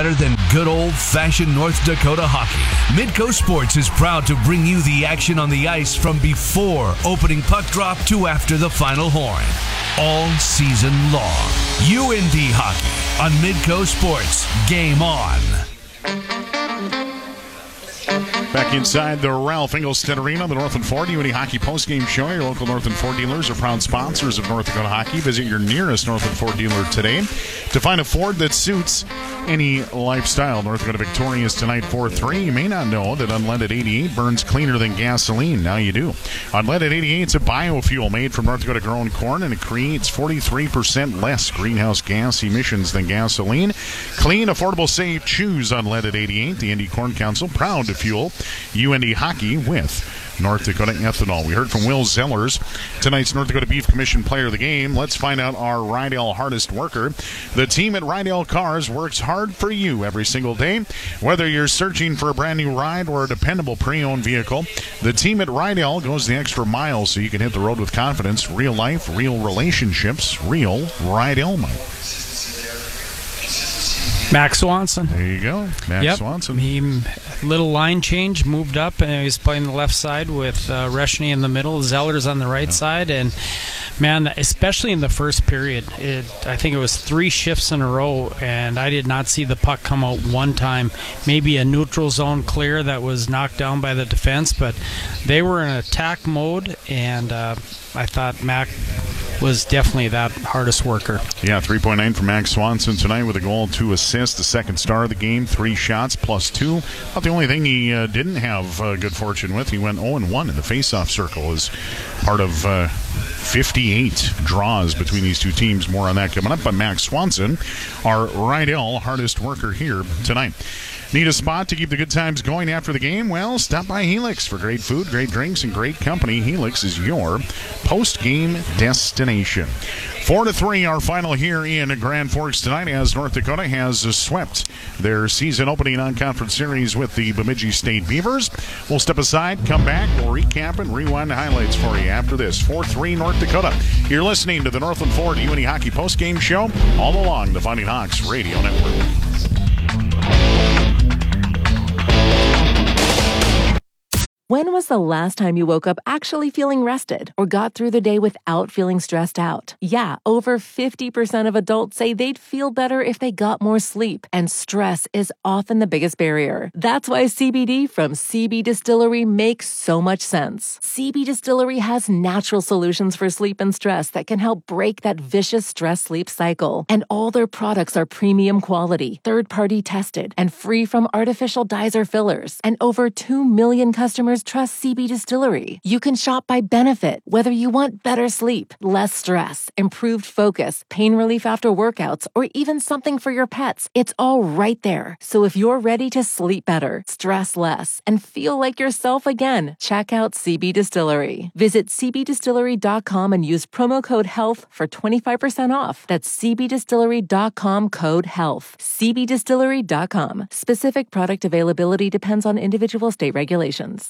better than good old-fashioned North Dakota hockey. Midco Sports is proud to bring you the action on the ice from before opening puck drop to after the final horn. All season long. UND hockey on Midco Sports. Game on. Back inside the Ralph Engelstad Arena, the Northland Ford UND Hockey postgame show. Your local Northland Ford dealers are proud sponsors of North Dakota Hockey. Visit your nearest Northland Ford dealer today to find a Ford that suits any lifestyle. North Dakota victorious tonight 4-3. You may not know that Unleaded 88 burns cleaner than gasoline. Now you do. Unleaded 88 is a biofuel made from North Dakota grown corn, and it creates 43% less greenhouse gas emissions than gasoline. Clean, affordable, safe. Choose Unleaded 88. The Indy Corn Council, proud to fuel UND hockey with North Dakota ethanol. We heard from Will Zellers, tonight's North Dakota Beef Commission player of the game. Let's find out our Rydell hardest worker. The team at Rydell Cars works hard for you every single day. Whether you're searching for a brand new ride or a dependable pre-owned vehicle, the team at Rydell goes the extra mile so you can hit the road with confidence. Real life, real relationships, real Rydell. Max Swanson. There you go. Max Swanson. He, little line change, moved up, and he's playing the left side with Reshny in the middle, Zellers on the right side. And, man, especially in the first period, I think it was 3 shifts in a row, and I did not see the puck come out one time. Maybe a neutral zone clear that was knocked down by the defense, but they were in attack mode, and I thought Mac was definitely that hardest worker. Yeah, 3.9 for Max Swanson tonight with a goal, 2 assists, the second star of the game, 3 shots plus 2. About the only thing he didn't have good fortune with, he went 0-1 in the face-off circle as part of 58 draws between these two teams. More on that coming up. But Max Swanson, our Rydell hardest worker here tonight. Need a spot to keep the good times going after the game? Well, stop by Helix for great food, great drinks, and great company. Helix is your post-game destination. 4-3, our final here in Grand Forks tonight, as North Dakota has swept their season opening non-conference series with the Bemidji State Beavers. We'll step aside, come back, we'll recap and rewind the highlights for you after this. 4-3 North Dakota. You're listening to the Northland Ford UND Hockey postgame show all along the Fighting Hawks Radio Network. When was the last time you woke up actually feeling rested or got through the day without feeling stressed out? Yeah, over 50% of adults say they'd feel better if they got more sleep, and stress is often the biggest barrier. That's why CBD from CB Distillery makes so much sense. CB Distillery has natural solutions for sleep and stress that can help break that vicious stress-sleep cycle. And all their products are premium quality, third-party tested, and free from artificial dyes or fillers. And over 2 million customers trust CB Distillery. You can shop by benefit, whether you want better sleep, less stress, improved focus, pain relief after workouts, or even something for your pets. It's all right there. So if you're ready to sleep better, stress less, and feel like yourself again, check out CB Distillery. Visit cbdistillery.com and use promo code HEALTH for 25% off. That's cbdistillery.com, code HEALTH. cbdistillery.com. Specific product availability depends on individual state regulations.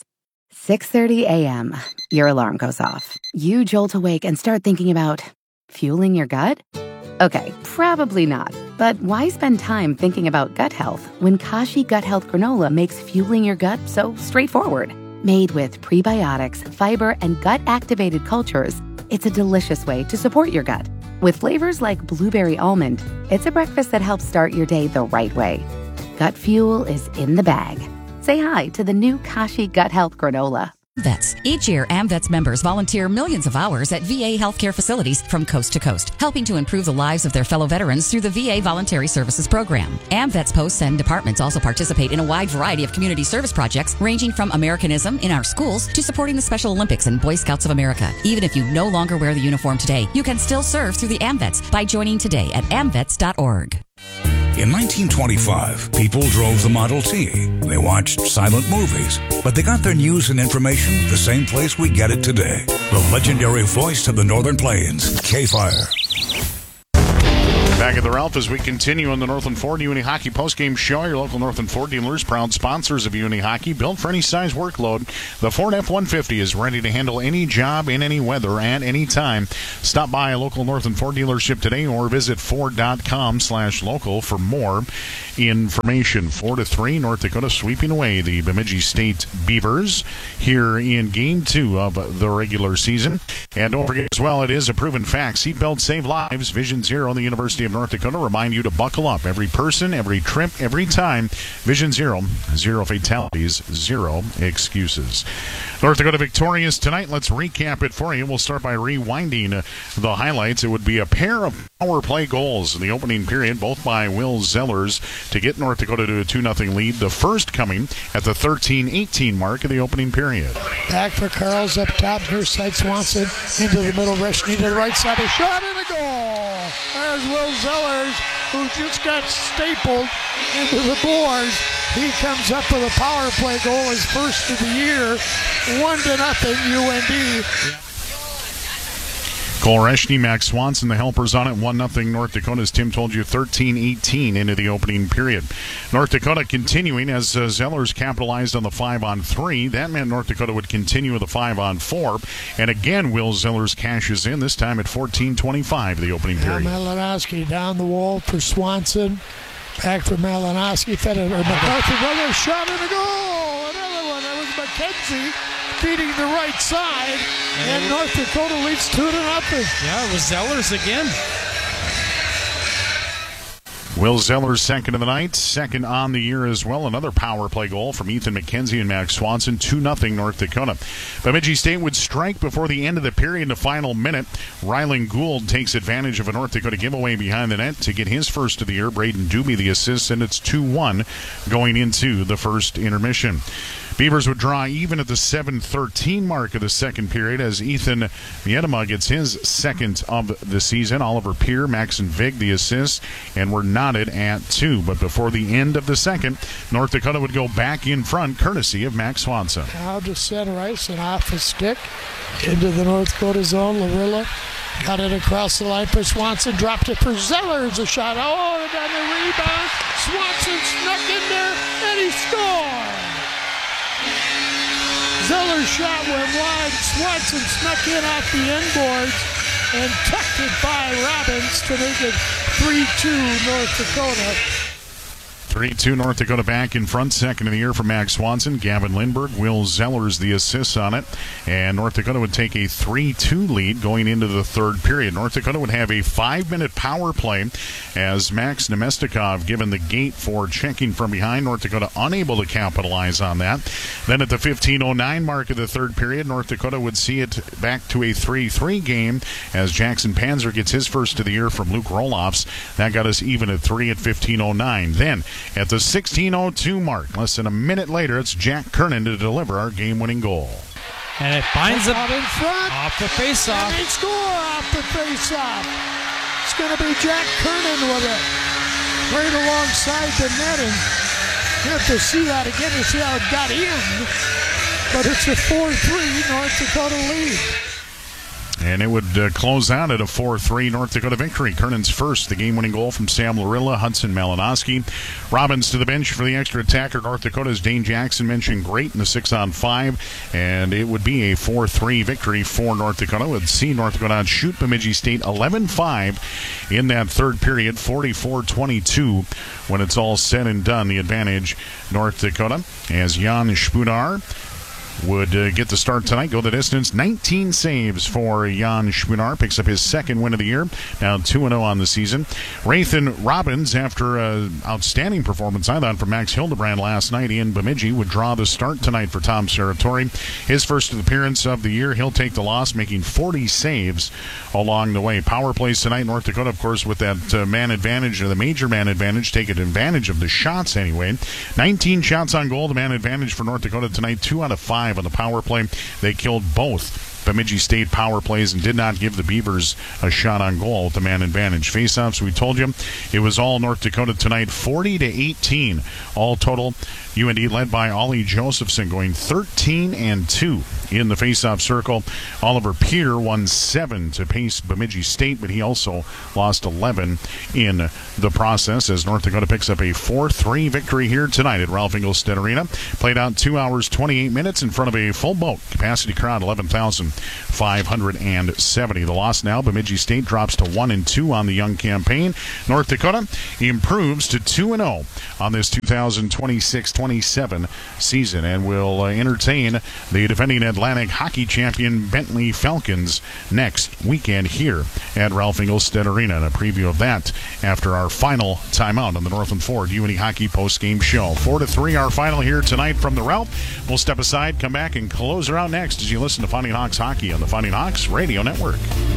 6:30 a.m. Your alarm goes off. You jolt awake and start thinking about fueling your gut? Okay, probably not. But why spend time thinking about gut health when Kashi Gut Health Granola makes fueling your gut so straightforward? Made with prebiotics, fiber, and gut-activated cultures, it's a delicious way to support your gut. With flavors like blueberry almond, it's a breakfast that helps start your day the right way. Gut fuel is in the bag. Say hi to the new Kashi Gut Health Granola. Vets. Each year, AmVets members volunteer millions of hours at VA healthcare facilities from coast to coast, helping to improve the lives of their fellow veterans through the VA Voluntary Services Program. AmVets posts and departments also participate in a wide variety of community service projects, ranging from Americanism in our schools to supporting the Special Olympics and Boy Scouts of America. Even if you no longer wear the uniform today, you can still serve through the AmVets by joining today at amvets.org. In 1925, people drove the Model T. They watched silent movies, but they got their news and information the same place we get it today. The legendary voice of the Northern Plains, K-Fire. Back at the Ralph as we continue on the Northland Ford Uni Hockey postgame show. Your local Northland Ford dealers, proud sponsors of Uni Hockey, built for any size workload. The Ford F-150 is ready to handle any job in any weather at any time. Stop by a local Northland Ford dealership today or visit Ford.com/local for more information. 4-3, North Dakota sweeping away the Bemidji State Beavers here in Game 2 of the regular season. And don't forget as well, it is a proven fact. Seatbelts save lives. Vision Zero and the University of North Dakota remind you to buckle up. Every person, every trip, every time. Vision Zero. Zero fatalities, zero excuses. North Dakota victorious tonight. Let's recap it for you. We'll start by rewinding the highlights. It would be a pair of power play goals in the opening period, both by Will Zellers to get North Dakota to a 2-0 lead. The first coming at the 13-18 mark of the opening period. Back for Carls up top. Near side Swanson into the middle. Reshny to the right side. A shot and a goal. There's Will Zellers, who just got stapled into the boards. He comes up with a power play goal, his first of the year. 1-0 UND. Cole Reshny, Max Swanson, the helpers on it. 1-0 North Dakota, as Tim told you, 13-18 into the opening period. North Dakota continuing as Zellers capitalized on the 5-on-3. That meant North Dakota would continue with a 5-on-4. And again, Will Zellers cashes in, this time at 14-25, the opening period. Malinowski down the wall for Swanson. Back for Malinowski. Fed it. McCarthy, another shot and a goal. Another one. That was McKenzie feeding the right side. And North Dakota leads 2-0. Yeah, it was Zellers again. Will Zellers second of the night, second on the year as well. Another power play goal from Ethan McKenzie and Max Swanson, 2-0 North Dakota. Bemidji State would strike before the end of the period in the final minute. Rylan Gould takes advantage of a North Dakota giveaway behind the net to get his first of the year. Braden Doobie the assist, and it's 2-1 going into the first intermission. Beavers would draw even at the 7:13 mark of the second period as Ethan Miedema gets his second of the season. Oliver Peer, Maxon Vig the assist, and we're knotted at 2. But before the end of the second, North Dakota would go back in front, courtesy of Max Swanson. Now to center ice and off the stick into the North Dakota zone. Larilla got it across the line for Swanson, dropped it for Zellers, a shot. Oh, and then the rebound. Swanson snuck in there, and he scored. Zeller's shot went wide. Swanson snuck in off the end boards and tucked it by Robbins to make it 3-2 North Dakota. 3-2 North Dakota back in front. Second of the year for Max Swanson. Gavin Lindberg, Will Zellers the assists on it. And North Dakota would take a 3-2 lead going into the third period. North Dakota would have a 5-minute power play as Max Nemestikov given the gate for checking from behind. North Dakota unable to capitalize on that. Then at the 15:09 mark of the third period, North Dakota would see it back to a 3-3 game as Jackson Panzer gets his first of the year from Luke Roloffs. That got us even at 3 at 15:09. Then at the 16:02 mark, less than a minute later, it's Jack Kernan to deliver our game-winning goal. And it finds it out in front. off the face-off. And they score off the face-off. It's going to be Jack Kernan with it. Right alongside the netting. You have to see that again to see how it got in. But it's a 4-3 North Dakota lead. And it would close out at a 4-3 North Dakota victory. Kernan's first, the game-winning goal from Sam Larilla, Hudson Malinowski. Robbins to the bench for the extra attacker. North Dakota's Dane Jackson mentioned great in the 6-on-5. And it would be a 4-3 victory for North Dakota. We'd see North Dakota shoot Bemidji State 11-5 in that third period, 44-22 when it's all said and done. The advantage, North Dakota, as Jan Spunar would get the start tonight, go the distance. 19 saves for Jan Spunar. Picks up his second win of the year. Now 2-0 on the season. Rathan Robbins, after an outstanding performance, I thought, from Max Hildebrand last night in Bemidji, would draw the start tonight for Tom Serratori. His first appearance of the year. He'll take the loss, making 40 saves along the way. Power plays tonight. North Dakota, of course, with that man advantage, or the major man advantage, taking advantage of the shots anyway. 19 shots on goal, the man advantage for North Dakota tonight. 2 out of 5 on the power play. They killed both Bemidji State power plays and did not give the Beavers a shot on goal with the man advantage. Faceoffs, we told you, it was all North Dakota tonight, 40-18. All total, UND led by Ollie Josephson, going 13-2 in the faceoff circle. Oliver Peter won 7 to pace Bemidji State, but he also lost 11 in the process as North Dakota picks up a 4-3 victory here tonight at Ralph Engelstad Arena. Played out 2 hours, 28 minutes in front of a full boat capacity crowd, 11,570. The loss now, Bemidji State drops to 1-2 on the young campaign. North Dakota improves to 2-0 on this 2026-27 season and will entertain the defending Atlantic hockey champion Bentley Falcons next weekend here at Ralph Engelstad Arena. And a preview of that after our final timeout on the Northland Ford UNE Hockey post-game show. 4-3 our final here tonight from the Ralph. We'll step aside, come back, and close her out next as you listen to Fighting Hawks Hockey on the Fighting Hawks Radio Network.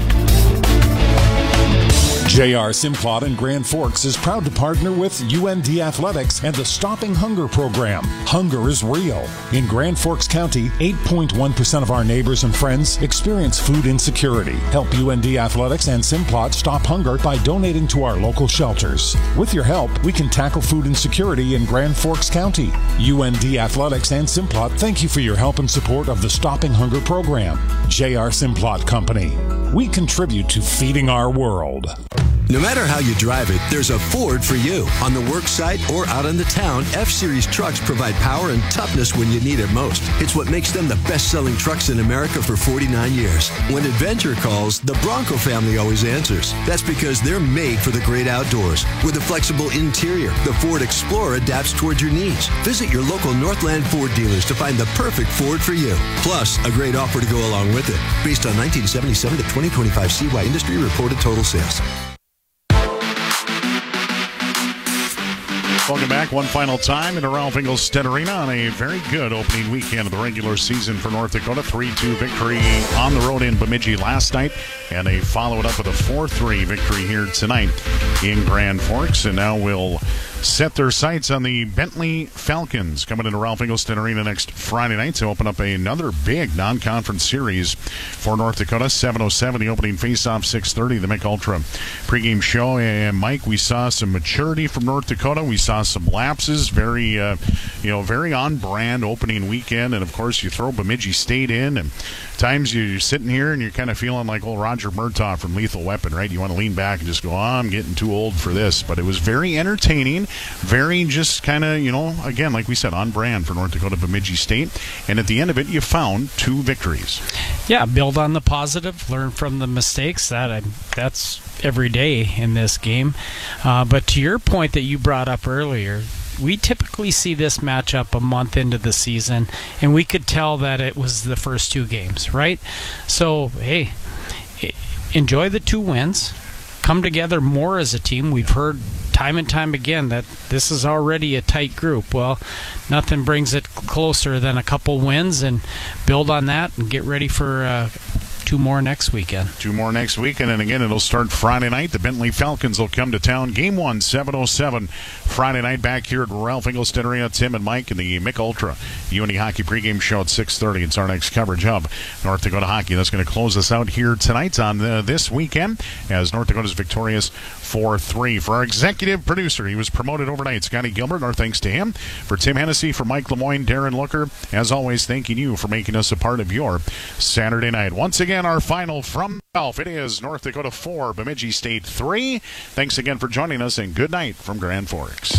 J.R. Simplot in Grand Forks is proud to partner with UND Athletics and the Stopping Hunger program. Hunger is real. In Grand Forks County, 8.1% of our neighbors and friends experience food insecurity. Help UND Athletics and Simplot stop hunger by donating to our local shelters. With your help, we can tackle food insecurity in Grand Forks County. UND Athletics and Simplot thank you for your help and support of the Stopping Hunger program. J.R. Simplot Company. We contribute to feeding our world. No matter how you drive it, there's a Ford for you. On the work site or out in the town, F-Series trucks provide power and toughness when you need it most. It's what makes them the best-selling trucks in America for 49 years. When adventure calls, the Bronco family always answers. That's because they're made for the great outdoors. With a flexible interior, the Ford Explorer adapts towards your needs. Visit your local Northland Ford dealers to find the perfect Ford for you. Plus, a great offer to go along with it. Based on 1977 to 2025 CY industry reported total sales. Welcome back one final time into Ralph Engelstad Arena on a very good opening weekend of the regular season for North Dakota. 3-2 victory on the road in Bemidji last night, and they followed up with a 4-3 victory here tonight in Grand Forks. And now we'll set their sights on the Bentley Falcons coming into Ralph Engelstad Arena next Friday night to open up another big non-conference series for North Dakota. 7:07 the opening face-off, 6:30 the Mick Ultra pregame show. And Mike, we saw some maturity from North Dakota. We saw some lapses. Very on-brand opening weekend. And of course, you throw Bemidji State in, and times you're sitting here and you're kind of feeling like old Roger Murtaugh from Lethal Weapon, right? You want to lean back and just go, I'm getting too old for this. But it was very entertaining, very just kind of, again, like we said, on brand for North Dakota Bemidji State. And at the end of it, you found 2 victories. Yeah, build on the positive, learn from the mistakes. That's every day in this game. But to your point that you brought up earlier, we typically see this matchup a month into the season, and we could tell that it was the first 2 games, right? So, hey, enjoy the 2 wins. Come together more as a team. We've heard time and time again that this is already a tight group. Well, nothing brings it closer than a couple wins, and build on that and get ready for 2 more next weekend. 2 more next weekend, and again, it'll start Friday night. The Bentley Falcons will come to town. Game 1, 7:07 Friday night back here at Ralph Engelstad Arena. Tim and Mike in the Mick Ultra UNE Hockey pregame show at 6:30. It's our next coverage of North Dakota hockey. That's going to close us out here tonight on this weekend as North Dakota's victorious 4-3. For our executive producer, he was promoted overnight, Scotty Gilbert. Our thanks to him. For Tim Hennessy, for Mike Lemoyne, Darren Looker, as always, thanking you for making us a part of your Saturday night. Once again, our final from Ralph. It is North Dakota 4, Bemidji State 3. Thanks again for joining us, and good night from Grand Forks.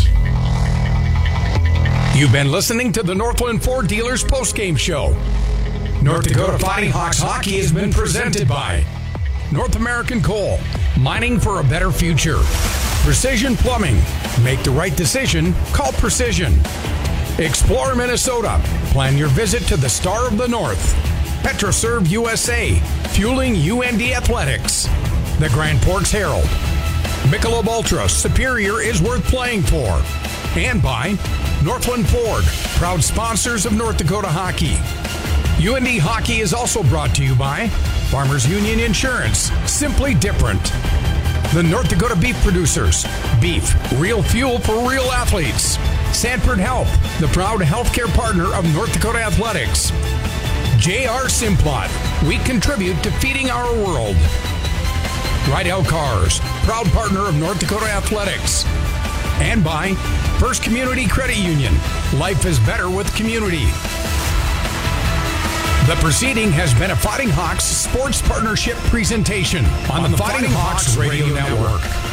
You've been listening to the Northland Ford Dealers postgame show. North Dakota Fighting Hawks hockey has been presented by North American Coal, mining for a better future. Precision Plumbing, make the right decision, call Precision. Explore Minnesota, plan your visit to the Star of the North. PetroServe USA, fueling UND athletics. The Grand Forks Herald. Michelob Ultra, Superior is worth playing for. And by Northland Ford, proud sponsors of North Dakota hockey. UND hockey is also brought to you by Farmers Union Insurance, simply different. The North Dakota Beef Producers, beef, real fuel for real athletes. Sanford Health, the proud healthcare partner of North Dakota athletics. J.R. Simplot. We contribute to feeding our world. Rydell Cars, proud partner of North Dakota Athletics. And by First Community Credit Union. Life is better with community. The proceeding has been a Fighting Hawks Sports Partnership presentation on the Fighting Hawks Radio Network.